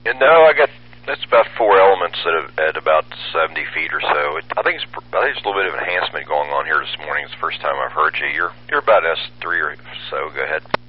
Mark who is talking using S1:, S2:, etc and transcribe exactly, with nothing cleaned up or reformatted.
S1: And no, I got that's about four elements at, a, at about seventy feet or so. It, I think it's I think it's a little bit of enhancement going on here this morning. It's the first time I've heard you. You're you're about S three or so. Go ahead.